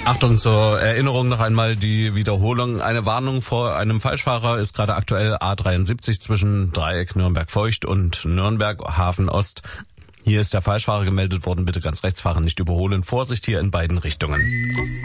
Achtung, zur Erinnerung noch einmal die Wiederholung. Eine Warnung vor einem Falschfahrer ist gerade aktuell A73 zwischen Dreieck Nürnberg-Feucht und Nürnberg-Hafen-Ost. Hier ist der Falschfahrer gemeldet worden. Bitte ganz rechts fahren, nicht überholen. Vorsicht hier in beiden Richtungen.